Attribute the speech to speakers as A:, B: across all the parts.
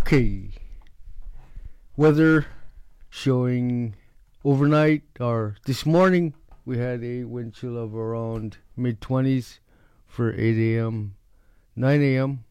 A: Okay, weather showing overnight or this morning we had a wind chill of around mid 20s for 8 a.m., 9 a.m.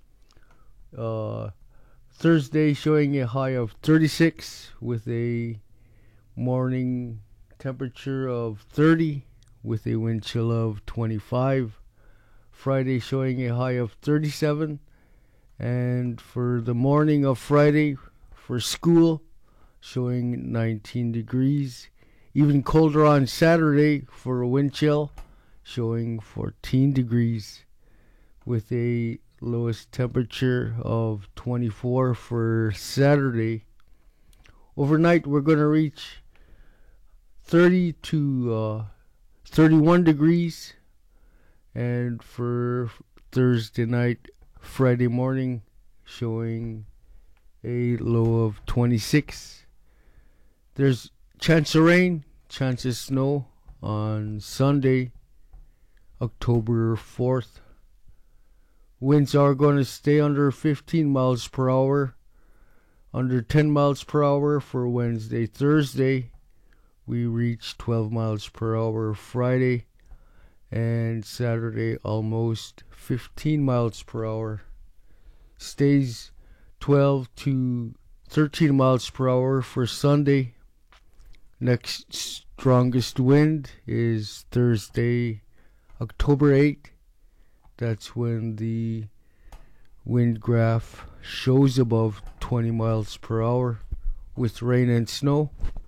A: Thursday showing a high of 36 with a morning temperature of 30 with a wind chill of 25. Friday showing a high of 37. And for the morning of Friday, for school, showing 19 degrees. Even colder on Saturday for a wind chill, showing 14 degrees with a lowest temperature of 24 for Saturday. Overnight, we're going to reach 30 to 31 degrees. And for Thursday night, Friday morning, showing a low of 26. There's chance of rain, chance of snow on Sunday, October 4th. Winds are going to stay under 15 miles per hour, under 10 miles per hour for Wednesday, Thursday. We reach 12 miles per hour Friday, and Saturday almost 15 miles per hour. Stays 12 to 13 miles per hour for Sunday. Next strongest wind is Thursday, October 8th. That's when the wind graph shows above 20 miles per hour with rain and snow.